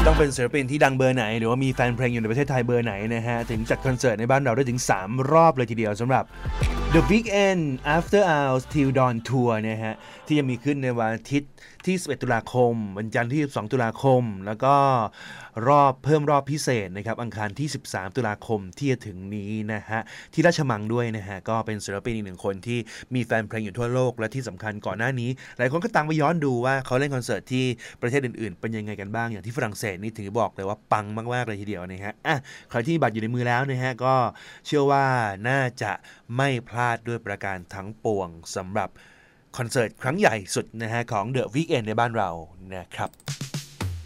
ต้องเป็นศิลปินที่ดังเบอร์ไหนหรือว่ามีแฟนเพลงอยู่ในประเทศไทยเบอร์ไหนนะฮะถึงจัดคอนเสิร์ตในบ้านเราได้ถึง3รอบเลยทีเดียวสำหรับ The Weeknd After Hours Till Dawn Tour นะฮะที่จะมีขึ้นในวันอาทิตย์ที่11ตุลาคมวันจันทร์ที่12ตุลาคมแล้วก็เพิ่มรอบพิเศษนะครับอังคารที่13ตุลาคมที่จะถึงนี้นะฮะที่ราชมังด้วยนะฮะก็เป็นศิลปินอีกหนึ่งคนที่มีแฟนเพลงอยู่ทั่วโลกและที่สำคัญก่อนหน้านี้หลายคนก็ตามไปย้อนดูว่าเขาเล่นคอนเสิร์ตที่ประเทศอื่นๆเป็นยังไงกันบ้างอย่างที่ฝรั่งเศสนี่ถือบอกเลยว่าปังมากๆเลยทีเดียวนะฮะใครที่บัตรอยู่ในมือแล้วนะฮะก็เชื่อว่าน่าจะไม่พลาดด้วยประการทั้งปวงสำหรับคอนเสิร์ตครั้งใหญ่สุดนะฮะของ The Weeknd ในบ้านเรานะครับ